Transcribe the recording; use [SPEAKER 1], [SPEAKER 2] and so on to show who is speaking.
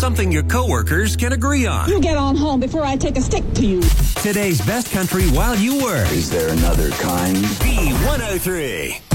[SPEAKER 1] something your coworkers can agree on.
[SPEAKER 2] You get on home before I take a stick to you.
[SPEAKER 1] Today's best country while you work.
[SPEAKER 3] Is there another kind?
[SPEAKER 1] B103.